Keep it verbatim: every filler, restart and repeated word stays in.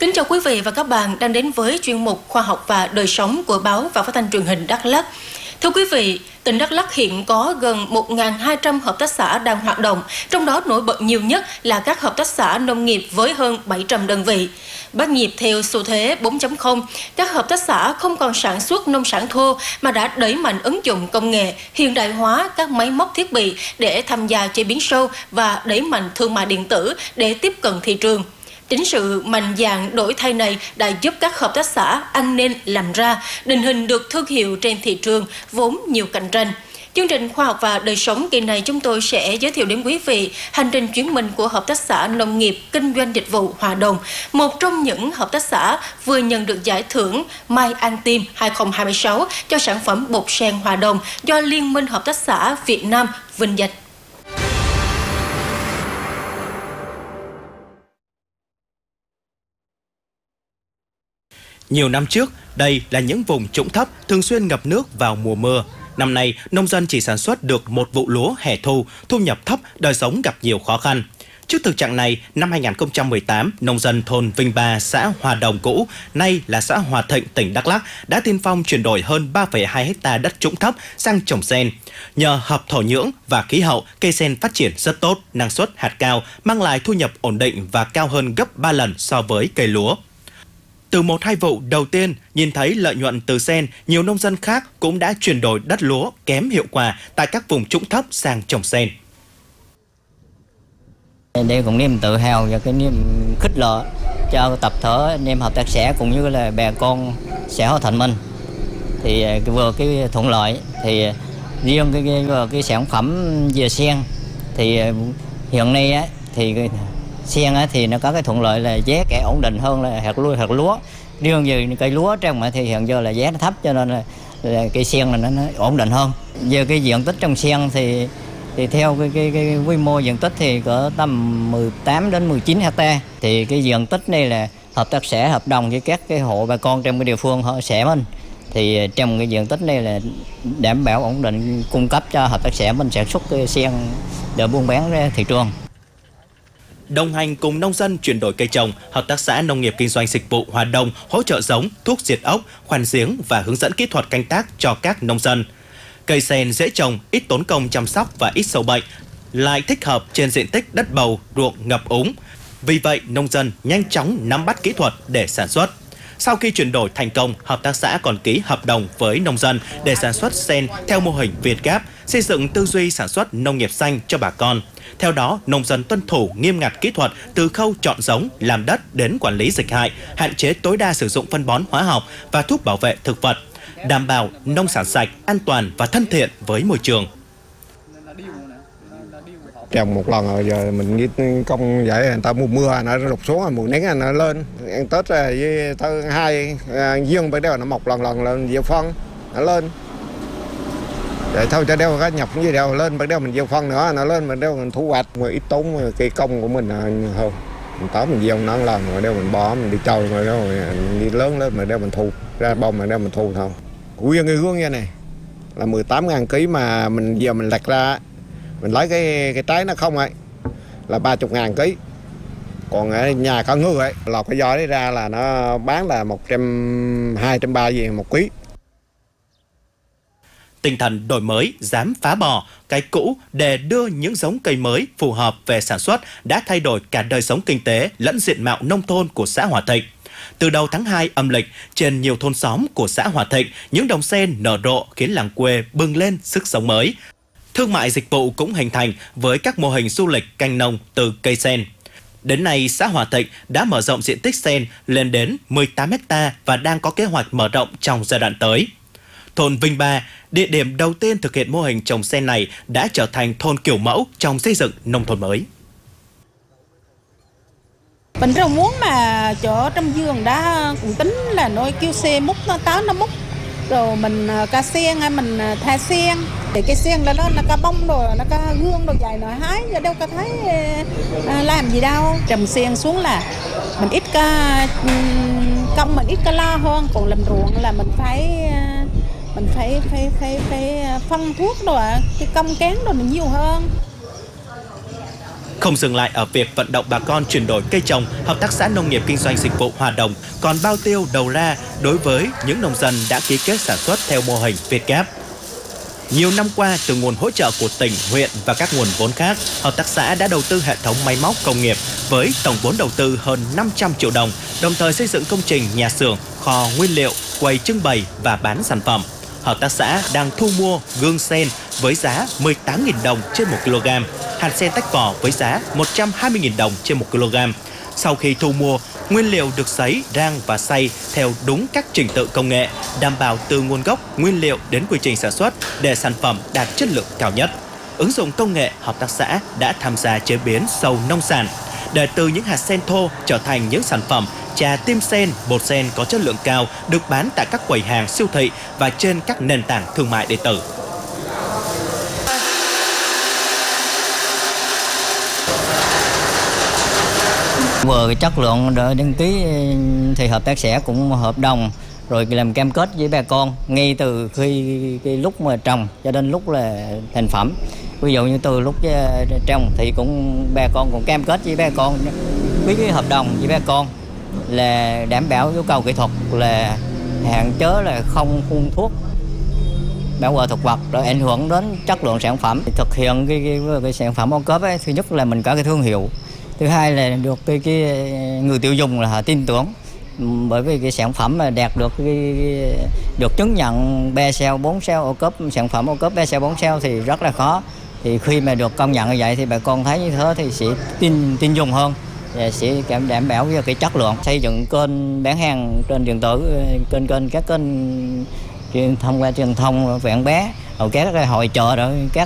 Kính chào quý vị và các bạn đang đến với chuyên mục Khoa học và đời sống của báo và phát thanh truyền hình Đắk Lắk. Thưa quý vị, tỉnh Đắk Lắk hiện có gần một nghìn hai trăm hợp tác xã đang hoạt động, trong đó nổi bật nhiều nhất là các hợp tác xã nông nghiệp với hơn bảy trăm đơn vị. Bắt nhịp theo xu thế bốn chấm không, các hợp tác xã không còn sản xuất nông sản thô mà đã đẩy mạnh ứng dụng công nghệ, hiện đại hóa các máy móc thiết bị để tham gia chế biến sâu và đẩy mạnh thương mại điện tử để tiếp cận thị trường. Chính sự mạnh dạn đổi thay này đã giúp các hợp tác xã ăn nên làm ra, định hình được thương hiệu trên thị trường vốn nhiều cạnh tranh. Chương trình Khoa học và đời sống kỳ này chúng tôi sẽ giới thiệu đến quý vị hành trình chuyển mình của Hợp tác xã Nông nghiệp Kinh doanh Dịch vụ Hòa Đồng, một trong những hợp tác xã vừa nhận được giải thưởng Mai An Tim hai không hai sáu cho sản phẩm bột sen Hòa Đồng do Liên minh Hợp tác xã Việt Nam vinh danh. Nhiều năm trước, đây là những vùng trũng thấp thường xuyên ngập nước vào mùa mưa. Năm nay, nông dân chỉ sản xuất được một vụ lúa hè thu, thu nhập thấp, đời sống gặp nhiều khó khăn. Trước thực trạng này, năm hai nghìn không trăm mười tám, nông dân thôn Vinh Ba, xã Hòa Đồng cũ, nay là xã Hòa Thịnh, tỉnh Đắk Lắk, đã tiên phong chuyển đổi hơn ba phẩy hai héc ta đất trũng thấp sang trồng sen. Nhờ hợp thổ nhưỡng và khí hậu, cây sen phát triển rất tốt, năng suất hạt cao, mang lại thu nhập ổn định và cao hơn gấp ba lần so với cây lúa. Từ một hai vụ đầu tiên nhìn thấy lợi nhuận từ sen, nhiều nông dân khác cũng đã chuyển đổi đất lúa kém hiệu quả tại các vùng trũng thấp sang trồng sen. Đây cũng niềm tự hào và cái niềm khích lệ cho tập thể anh em hợp tác xã cũng như là bà con xã Hòa Thịnh mình. Thì vừa cái thuận lợi thì riêng cái cái, cái sản phẩm về sen thì hiện nay á, thì sen á, thì nó có cái thuận lợi là giá cả ổn định hơn là hạt lúa hạt lúa. Riêng về cây lúa trong mà thì hiện giờ là giá nó thấp cho nên là, là cây sen là nó, nó ổn định hơn. Về cái diện tích trong sen thì thì theo cái cái, cái quy mô diện tích thì có tầm mười tám đến mười chín hecta. Thì cái diện tích này là hợp tác xã hợp đồng với các cái hộ bà con trong cái địa phương họ xã mình. Thì trong cái diện tích này là đảm bảo ổn định cung cấp cho hợp tác xã mình sản xuất cái sen để buôn bán ra thị trường. Đồng hành cùng nông dân chuyển đổi cây trồng, Hợp tác xã Nông nghiệp Kinh doanh Dịch vụ Hòa Đồng hỗ trợ giống, thuốc diệt ốc, khoan giếng và hướng dẫn kỹ thuật canh tác cho các nông dân. Cây sen dễ trồng, ít tốn công chăm sóc và ít sâu bệnh, lại thích hợp trên diện tích đất bầu, ruộng ngập úng. Vì vậy, nông dân nhanh chóng nắm bắt kỹ thuật để sản xuất. Sau khi chuyển đổi thành công, hợp tác xã còn ký hợp đồng với nông dân để sản xuất sen theo mô hình Việt Gáp, xây dựng tư duy sản xuất nông nghiệp xanh cho bà con. Theo đó, nông dân tuân thủ nghiêm ngặt kỹ thuật từ khâu chọn giống, làm đất đến quản lý dịch hại, hạn chế tối đa sử dụng phân bón hóa học và thuốc bảo vệ thực vật, đảm bảo nông sản sạch, an toàn và thân thiện với môi trường. Trồng một lần rồi giờ mình như công vậy người ta mùa mưa nó rụt xuống, mùa nắng nó lên, ăn Tết với thứ hai dương bây giờ nó mọc lần lần lên gieo phân nó lên. Vậy thôi cho đeo cái nhập cái gì đâu lên, bây giờ mình gieo phân nữa nó lên, mình đeo mình thu hoạch, mà ít tốn cây công của mình hơn. Mình tới mình gieo nó lần rồi đeo mình bỏ mình đi chơi rồi đó, mình đi lớn lên mà đeo mình thu ra bông mà đeo mình thu thôi. Nguyên cái hướng như này là mười tám ngàn ký mà mình giờ mình lặt ra mình lấy cái cái trái nó không ấy là ba mươi ngàn ký. Còn ở nhà có người ấy lọt cái gió đấy ra là nó bán là một trăm hai trăm ba gì một ký. Tinh thần đổi mới, dám phá bỏ cái cũ để đưa những giống cây mới phù hợp về sản xuất đã thay đổi cả đời sống kinh tế lẫn diện mạo nông thôn của xã Hòa Thịnh. Từ đầu tháng hai âm lịch, trên nhiều thôn xóm của xã Hòa Thịnh, những đồng sen nở rộ khiến làng quê bừng lên sức sống mới. Thương mại dịch vụ cũng hình thành với các mô hình du lịch canh nông từ cây sen. Đến nay, xã Hòa Thịnh đã mở rộng diện tích sen lên đến mười tám héc ta và đang có kế hoạch mở rộng trong giai đoạn tới. Thôn Vinh Ba, địa điểm đầu tiên thực hiện mô hình trồng sen này, đã trở thành thôn kiểu mẫu trong xây dựng nông thôn mới. Mình rất muốn mà chỗ trong vườn đã cũng tính là nói kêu xe múc nó tới nó múc, rồi mình ca sen hay mình tha sen thì cái sen là nó nó có bông rồi nó có gương rồi dài nổi hái rồi đâu có thấy à, làm gì đâu. Trồng sen xuống là mình ít có công, mình ít có lo hơn, còn làm ruộng là mình phải mình phải phải phải phải phân thuốc rồi cái công cán rồi mình nhiều hơn. Không dừng lại ở việc vận động bà con chuyển đổi cây trồng, Hợp tác xã Nông nghiệp Kinh doanh Dịch vụ Hòa Đồng còn bao tiêu đầu ra đối với những nông dân đã ký kết sản xuất theo mô hình Việt Gáp. Nhiều năm qua, từ nguồn hỗ trợ của tỉnh, huyện và các nguồn vốn khác, hợp tác xã đã đầu tư hệ thống máy móc công nghiệp với tổng vốn đầu tư hơn năm trăm triệu đồng, đồng thời xây dựng công trình nhà xưởng, kho nguyên liệu, quầy trưng bày và bán sản phẩm. Hợp tác xã đang thu mua gương sen với giá mười tám nghìn đồng trên một kg, hạt sen tách vỏ với giá một trăm hai mươi nghìn đồng trên một kg. Sau khi thu mua, nguyên liệu được sấy, rang và xay theo đúng các trình tự công nghệ, đảm bảo từ nguồn gốc, nguyên liệu đến quy trình sản xuất để sản phẩm đạt chất lượng cao nhất. Ứng dụng công nghệ, hợp tác xã đã tham gia chế biến sâu nông sản, để từ những hạt sen thô trở thành những sản phẩm trà tim sen, bột sen có chất lượng cao được bán tại các quầy hàng, siêu thị và trên các nền tảng thương mại điện tử. Vừa cái chất lượng để đăng ký thì hợp tác xã cũng hợp đồng rồi làm cam kết với bà con ngay từ khi cái lúc mà trồng cho đến lúc là thành phẩm. Ví dụ như từ lúc trồng thì cũng bà con cũng cam kết với bà con với cái hợp đồng với bà con là đảm bảo yêu cầu kỹ thuật là hạn chế là không phun thuốc bảo vệ thực vật rồi ảnh hưởng đến chất lượng sản phẩm. Thực hiện cái, cái, cái sản phẩm ô cốp ấy, thứ nhất là mình có cái thương hiệu, thứ hai là được cái, cái người tiêu dùng là họ tin tưởng, bởi vì cái sản phẩm mà đạt được cái, được chứng nhận ba sao bốn sao ô cốp, sản phẩm ô cốp ba sao bốn sao thì rất là khó. Thì khi mà được công nhận như vậy thì bà con thấy như thế thì sẽ tin tin dùng hơn và sẽ cảm đảm bảo về cái chất lượng. Xây dựng kênh bán hàng trên điện tử, kênh kênh các kênh truyền thông qua truyền thông quảng bá, các hội chợ rồi các